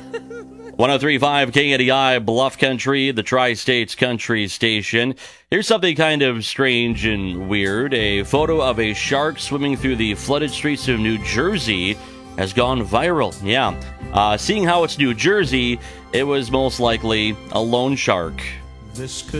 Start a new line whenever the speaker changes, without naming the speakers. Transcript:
103.5 KNDI, Bluff Country, the Tri-States Country Station. Here's something kind of strange and weird. A photo of a shark swimming through the flooded streets of New Jersey has gone viral. Yeah. Seeing how it's New Jersey, it was most likely a loan shark.
This could